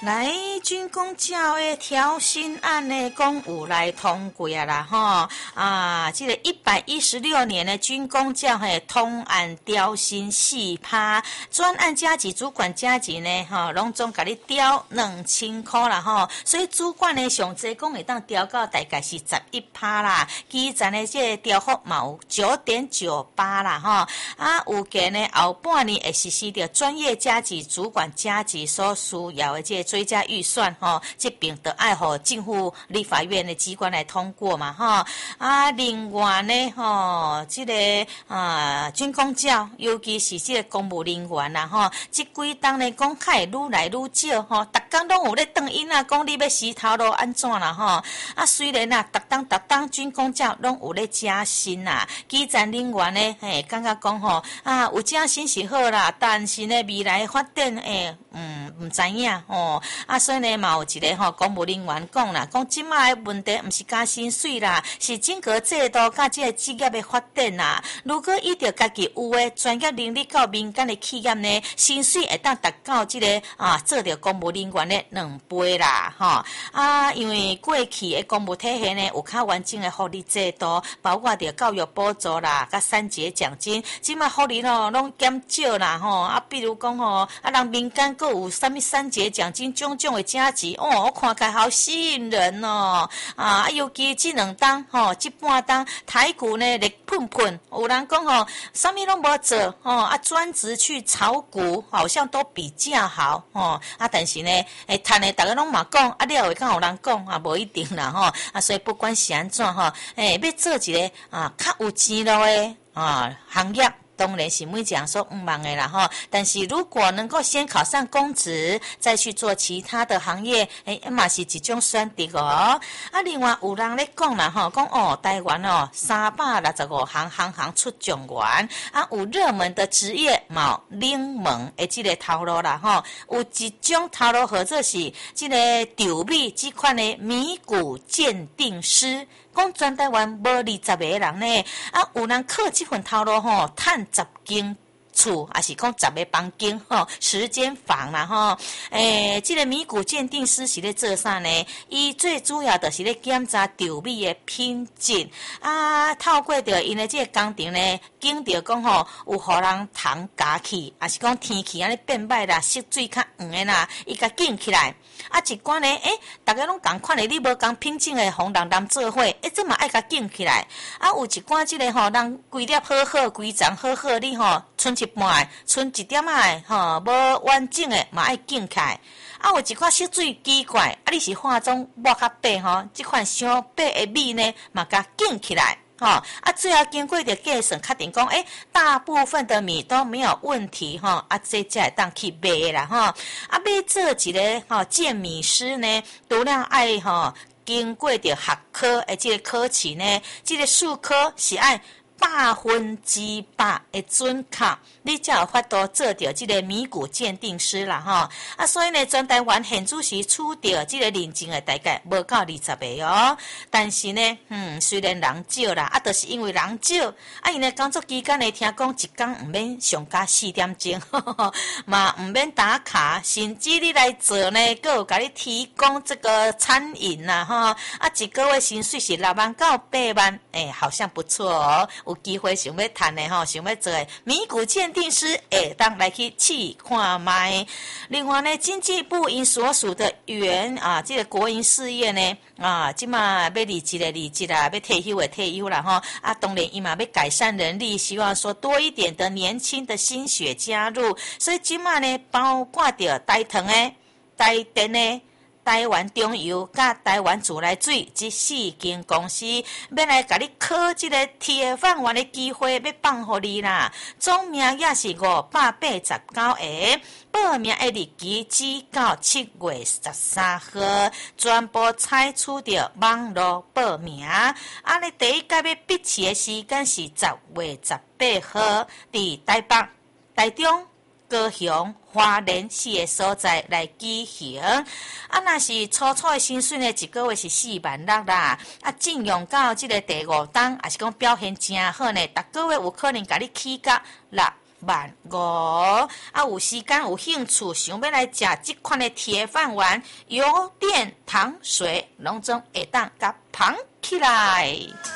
来军公教的调薪案呢，讲有来通过啊啦吼这个116年的军公教通案调薪4%，专案加级主管加级呢拢总甲你调2000块啦吼，所以主管呢上济讲会当调到大概是11%啦，基层的这个调幅嘛有 9.98% 啦吼有个呢后半年会实施着专业加级主管加级所需要的这个追加预算这边都爱互政府立法院的机关来通过嘛另外呢这个军公教，尤其是这个公务人员啦这几档呢讲较会愈来愈少逐工拢有咧转因啊，讲你要死头路安怎啦虽然逐档军公教拢有咧加薪啦，基层人员呢感觉讲有加薪是好啦，但是呢未来发展唔知影所以呢嘛有一个公务人员讲啦，讲即卖的问题毋是加薪水啦，是整个制度甲即个职业的发展啦。如果伊着家己有诶专业能力到民间的企业呢，薪水会当达到即个做着公务人员的2倍啦因为过去的公务体系呢有较完整的福利制度，包括着教育补助啦，甲3节奖金，即卖福利拢减少啦比如讲人民间阁有啥物3节奖金种种的加级我看起来好吸引人尤其这2档这半档台股呢热喷喷，有人讲啥物拢无做专职去炒股好像都比较好但是呢赚的大家拢嘛讲了会敢有人讲无一定啦所以不管是安怎要做一个较有钱路的行业，当然是每一样说唔忙的啦但是如果能够先考上公职，再去做其他的行业，嘛是一种选择另外有人咧讲啦讲台湾365行出状元有热门的职业嘛冷门的这个头路啦有一种头路或者是这个丢米这款的米股鉴定师。讲全台湾无20个人呢有人靠这份头路赚10间厝，还是讲10个房间10间房啦这个米股鉴定师是咧做啥呢？伊最主要的是咧检查稻米的品质透过着因的这个工程呢，经着讲有互人虫夹去，还是讲天气安尼变歹啦，色水较黄的啦，伊甲紧起来一寡呢大家拢共款的，你无共品质的互人做伙这嘛爱甲紧起来有一寡这个人规粒好好，规层好好，你剩一半剩一点仔无完整的嘛爱紧起来有一寡色水奇怪你是化妆抹较白这款伤白的米呢嘛甲紧起来最后经过的计算确定讲大部分的米都没有问题这才会当去卖啦买做一个鉴米师呢，除了爱经过的学科的这个考试呢，这个数科是爱100%的准确，你才有法度做到这个米股鉴定师啦所以呢，全台湾现主是处到这个认证的大概无到20个但是呢虽然人少啦就是因为人少因为工作期间呢，听讲一天唔免上加4点钟嘛唔免打卡，甚至你来做呢还有给你提供这个餐饮啦一个月薪水是6万到8万好像不错有机会想要赚的想要做的米股鉴定师当来去试看卖。另外呢，经济部因所属的这个国营事业呢现在要离职的离职啦，要退休的退休啦当然伊嘛要改善人力，希望说多一点的年轻的新血加入，所以现在呢包括着台糖的台电的台湾中油甲台湾自来水这4间公司要来甲你考这个铁饭碗的机会要放互你啦，总名额是589个，报名的日期只到7月13号，全部采取着网络报名第一届要闭市的时间是10月18号，伫台北、台中、高雄、花莲4个所在来举行若是初的薪水呢，一个月是46000啦进用到这个第5档，也是讲表现真好呢，逐个月有可能甲你起到 15,000有时间有兴趣，想要来食这款的铁饭碗，油、电、糖、水，拢总会当甲捧起来。